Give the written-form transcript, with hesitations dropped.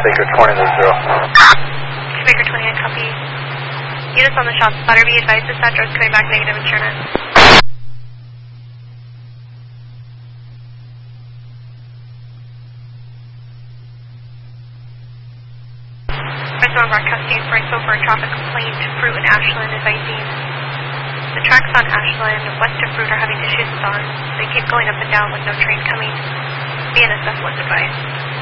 Baker 20 to 0. Baker 20, I copy. Units on the shop spotter, be advised dispatch is coming back negative in Sherman. Restaurant broadcasting for info for a traffic complaint, Fruit and Ashland advising. The tracks on Ashland west of Fruit are having issues with arms. They keep going up and down with no train coming. BNSF was advised.